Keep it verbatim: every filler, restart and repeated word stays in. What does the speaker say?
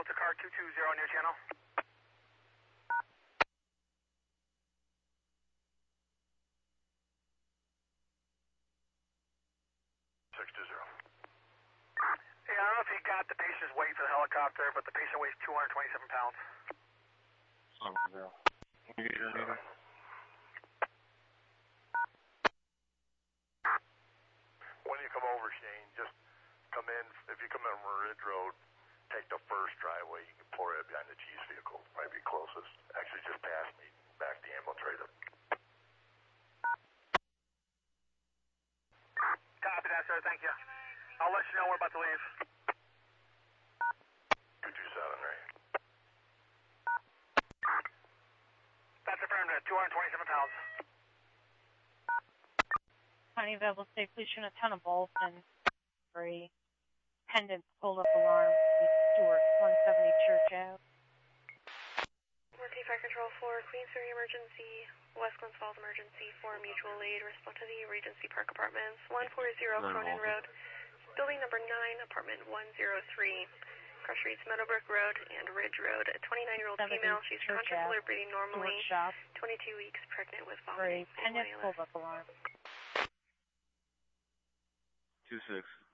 Delta car two two zero near channel. six two zero. Hey, I don't know if you got the patient's weight for the helicopter, but the patient weighs two hundred twenty-seven pounds. seven zero. Can you get your meter? When you come over, Shane, just come in. If you come in from Ridge Road, take the first driveway. You can pour it behind the chief's vehicle. Might be closest. Actually, just past me, back the ambulance right up. Copy that, sir. Thank you. I'll let you know we're about to leave. two two seven, right? That's affirmed at two hundred twenty-seven pounds. County Available State Police Unit ten of Bolton. Three. Pendant pull-up alarm. Stewart, one seventy Church Ave. Northeast Fire Control for Queens Ferry Emergency, West Glens Falls Emergency for Mutual Aid. Respond to the Regency Park Apartments, one forty Cronin Road, building number nine, apartment one oh three. Car streets Meadowbrook Road and Ridge Road. A twenty-nine-year-old female. She's contractular breathing normally. twenty-two weeks pregnant with vomiting. Pendant pull-up alarm. two six.